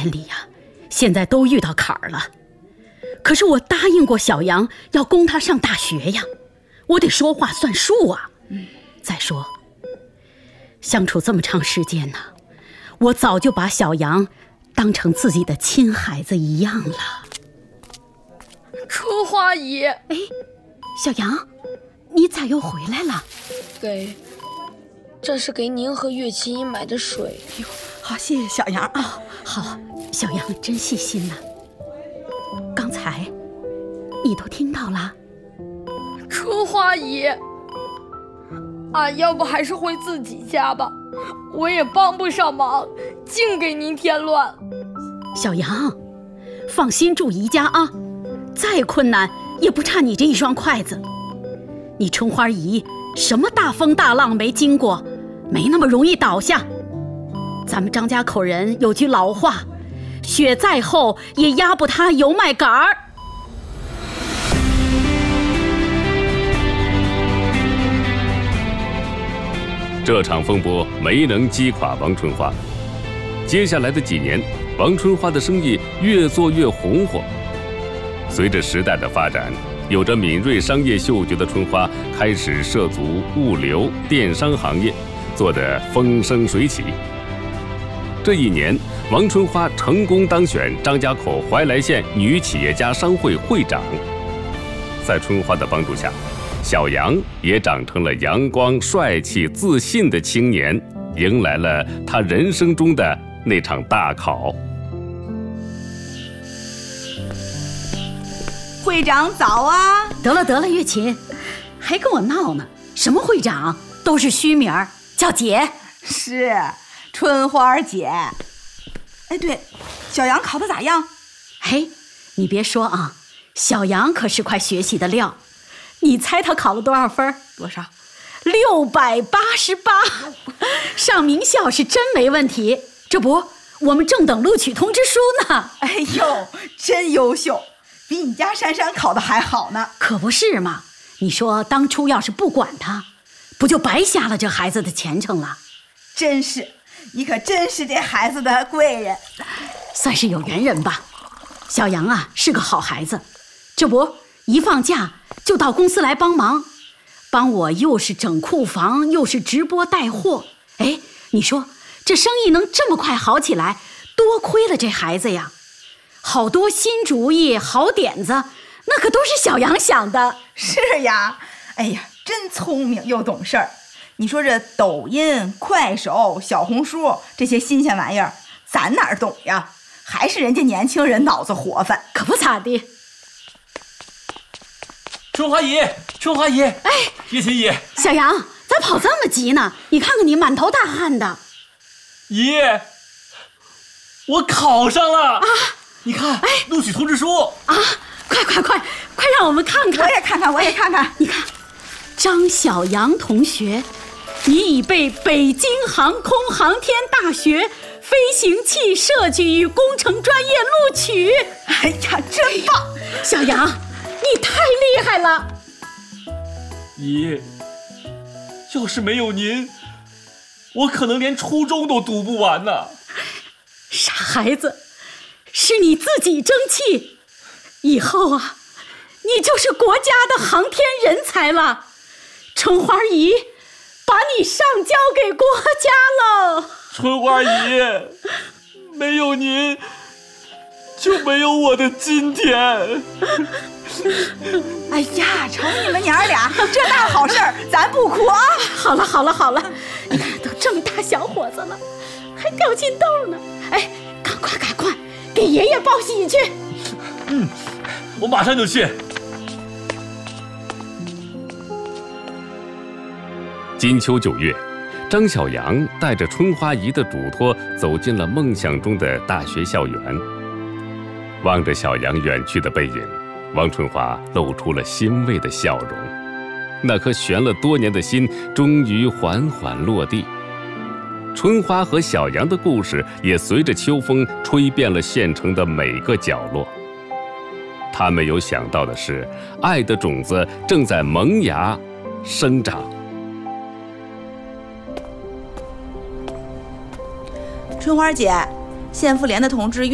年里呀，现在都遇到坎儿了。可是我答应过小杨要供他上大学呀，我得说话算数啊。再说，相处这么长时间呢，我早就把小杨当成自己的亲孩子一样了。 春花姨， 小杨，你咋又回来了？ 这是给您和岳七姨买的水。 哟，好，谢谢小杨啊。 好，小杨真细心呐。刚才你都听到了？ 春花姨，俺要不还是回自己家吧，我也帮不上忙，净给您添乱。 小杨，放心住姨家啊，再困难也不差你这一双筷子。你春花姨什么大风大浪没经过，没那么容易倒下。咱们张家口人有句老话，雪再厚也压不塌油麦秆儿。 这场风波没能击垮王春花。接下来的几年，王春花的生意越做越红火。随着时代的发展，有着敏锐商业嗅觉的春花开始涉足物流、电商行业，做得风生水起。这一年，王春花成功当选张家口怀来县女企业家商会会长。在春花的帮助下，小杨也长成了阳光、帅气、自信的青年，迎来了他人生中的那场大考。 会长早啊！ 得了，月琴，还跟我闹呢？什么会长，都是虚名，叫姐。 是春花姐。哎，对，小杨考得咋样？ 嘿，你别说啊，小杨可是块学习的料。你猜他考了多少分？ 多少 ？688，上名校是真没问题。这不，我们正等录取通知书呢。 哎呦，真优秀，比你家珊珊考得还好呢。 可不是嘛，你说当初要是不管他，不就白瞎了这孩子的前程了？ 真是，你可真是这孩子的贵人， 算是有缘人吧。小杨啊，是个好孩子，这不一放假就到公司来帮忙，帮我又是整库房，又是直播带货。哎，你说这生意能这么快好起来，多亏了这孩子呀！好多新主意、好点子，那可都是小杨想的。 是呀，哎呀，真聪明又懂事儿。你说这抖音、快手、小红书这些新鲜玩意儿，咱哪儿懂呀？还是人家年轻人脑子活泛， 可不咋地。 春花姨，哎，月琴姨， 小杨，咋跑这么急呢？你看看你满头大汗的。 姨，我考上了啊！你看，录取通知书啊！快让我们看看。 我也看看。 你看，张小杨同学，你已被北京航空航天大学飞行器设计与工程专业录取。 哎呀，真棒！ 小杨，你太厉害了。 姨，要是没有您，我可能连初中都读不完呢。 傻孩子，是你自己争气，以后啊，你就是国家的航天人才了。春花姨把你上交给国家了。 春花姨，没有您就没有我的今天。 哎呀，瞅你们娘俩这大好事儿，咱不哭啊！ 好了，你看都这么大小伙子了，还掉进豆呢。哎，赶快给爷爷报喜去。 我马上就去。 金秋9月，张小杨带着春花姨的嘱托走进了梦想中的大学校园。望着小杨远去的背影，王春花露出了欣慰的笑容。那颗悬了多年的心终于缓缓落地。春花和小杨的故事也随着秋风吹遍了县城的每个角落。他没有想到的是，爱的种子正在萌芽生长。 春花姐，县妇联的同志